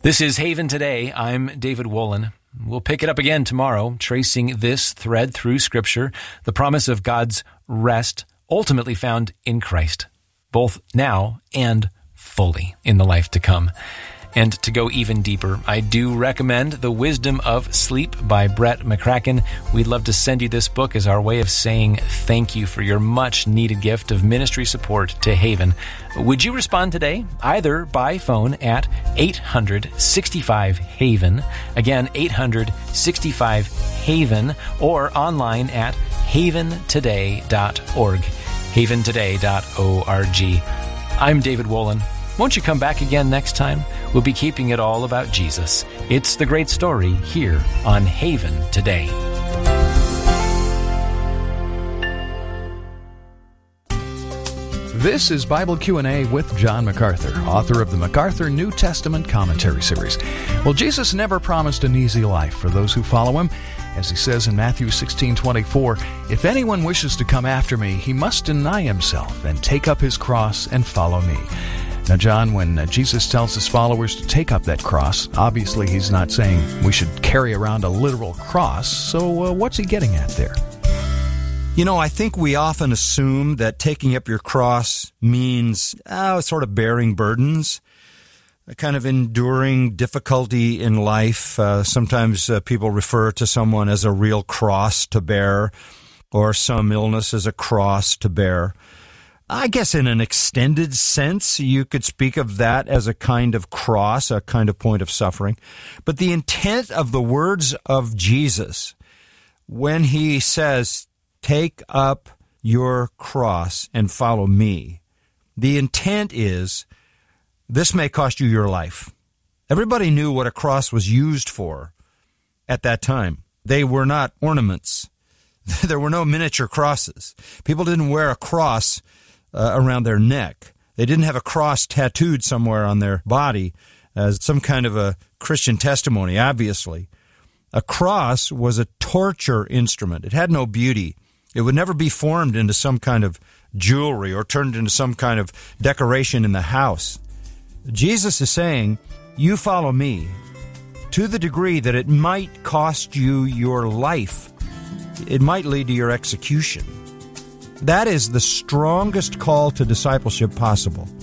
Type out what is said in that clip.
This is Haven Today. I'm David Wolin. We'll pick it up again tomorrow, tracing this thread through Scripture, the promise of God's rest, ultimately found in Christ, both now and fully in the life to come. And to go even deeper, I do recommend The Wisdom of Sleep by Brett McCracken. We'd love to send you this book as our way of saying thank you for your much-needed gift of ministry support to Haven. Would you respond today, either by phone at 800-65-HAVEN, again, 800-65-HAVEN, or online at haventoday.org, haventoday.org. I'm David Wolin. Won't you come back again next time? We'll be keeping it all about Jesus. It's the great story here on Haven Today. This is Bible Q&A with John MacArthur, author of the MacArthur New Testament Commentary Series. Well, Jesus never promised an easy life for those who follow him. As he says in Matthew 16:24, "If anyone wishes to come after me, he must deny himself and take up his cross and follow me." Now, John, when Jesus tells his followers to take up that cross, obviously he's not saying we should carry around a literal cross. So what's he getting at there? You know, I think we often assume that taking up your cross means sort of bearing burdens, a kind of enduring difficulty in life. Sometimes people refer to someone as a real cross to bear, or some illness as a cross to bear. I guess in an extended sense, you could speak of that as a kind of cross, a kind of point of suffering. But the intent of the words of Jesus, when he says, "Take up your cross and follow me," the intent is, this may cost you your life. Everybody knew what a cross was used for at that time. They were not ornaments. There were no miniature crosses. People didn't wear a cross around their neck. They didn't have a cross tattooed somewhere on their body as some kind of a Christian testimony, obviously. A cross was a torture instrument. It had no beauty. It would never be formed into some kind of jewelry or turned into some kind of decoration in the house. Jesus is saying, you follow me to the degree that it might cost you your life. It might lead to your execution. That is the strongest call to discipleship possible.